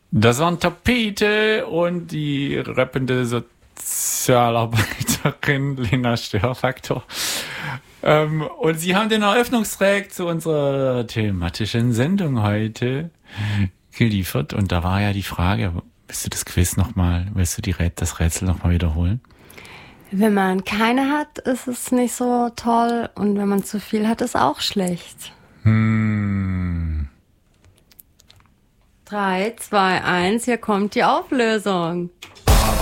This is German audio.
Das waren Tapete und die rappende Sozialarbeiterin Lena Störfaktor. Und sie haben den Eröffnungstrack zu unserer thematischen Sendung heute geliefert. Und da war ja die Frage, willst du das Quiz nochmal, willst du das Rätsel nochmal wiederholen? Wenn man keine hat, ist es nicht so toll. Und wenn man zu viel hat, ist auch schlecht. 3, 2, 1, hier kommt die Auflösung.